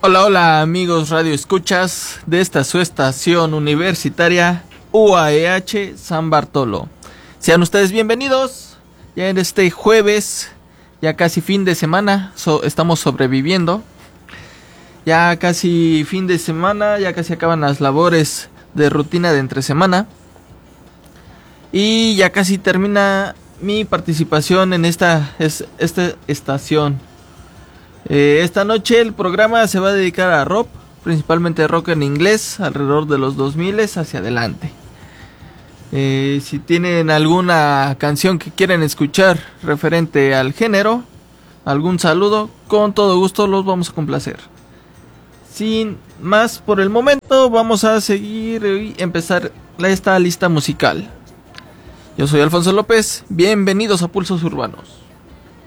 Hola, hola amigos Radio Escuchas de esta su estación universitaria UAEH San Bartolo. Sean ustedes bienvenidos ya en este jueves, ya casi fin de semana, estamos sobreviviendo. Ya casi fin de semana, ya casi acaban las labores de rutina de entre semana. Y ya casi termina mi participación en esta estación. Esta noche el programa se va a dedicar a rock, principalmente rock en inglés, alrededor de los 2000 hacia adelante. Si tienen alguna canción que quieren escuchar referente al género, algún saludo, con todo gusto los vamos a complacer. Sin más por el momento, vamos a seguir y empezar esta lista musical. Yo soy Alfonso López, bienvenidos a Pulsos Urbanos.